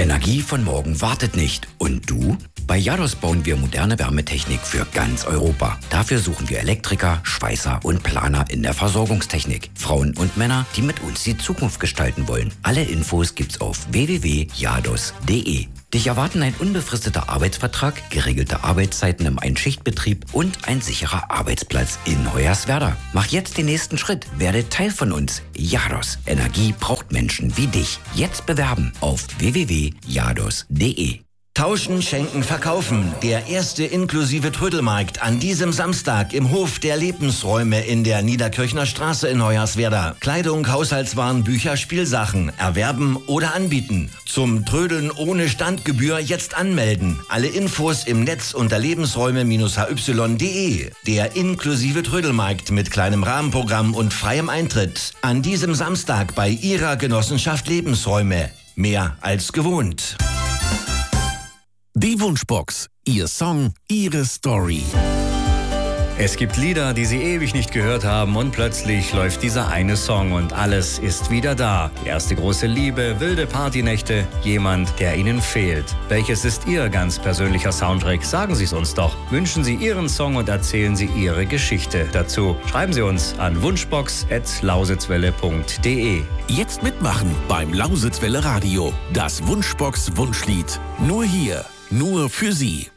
Energie von morgen wartet nicht. Und du? Bei Jados bauen wir moderne Wärmetechnik für ganz Europa. Dafür suchen wir Elektriker, Schweißer und Planer in der Versorgungstechnik. Frauen und Männer, die mit uns die Zukunft gestalten wollen. Alle Infos gibt's auf www.jados.de. Dich erwarten ein unbefristeter Arbeitsvertrag, geregelte Arbeitszeiten im Einschichtbetrieb und ein sicherer Arbeitsplatz in Hoyerswerda. Mach jetzt den nächsten Schritt. Werde Teil von uns. Jados. Energie braucht Menschen wie dich. Jetzt bewerben auf www.jados.de. Tauschen, Schenken, Verkaufen. Der erste inklusive Trödelmarkt an diesem Samstag im Hof der Lebensräume in der Niederkirchner Straße in Hoyerswerda. Kleidung, Haushaltswaren, Bücher, Spielsachen. Erwerben oder anbieten. Zum Trödeln ohne Standgebühr jetzt anmelden. Alle Infos im Netz unter lebensräume-hy.de. Der inklusive Trödelmarkt mit kleinem Rahmenprogramm und freiem Eintritt. An diesem Samstag bei Ihrer Genossenschaft Lebensräume. Mehr als gewohnt. Die Wunschbox. Ihr Song, Ihre Story. Es gibt Lieder, die Sie ewig nicht gehört haben und plötzlich läuft dieser eine Song und alles ist wieder da. Die erste große Liebe, wilde Partynächte, jemand, der Ihnen fehlt. Welches ist Ihr ganz persönlicher Soundtrack? Sagen Sie es uns doch. Wünschen Sie Ihren Song und erzählen Sie Ihre Geschichte dazu. Schreiben Sie uns an wunschbox@lausitzwelle.de. Jetzt mitmachen beim Lausitzwelle Radio. Das Wunschbox-Wunschlied. Nur hier, nur für Sie.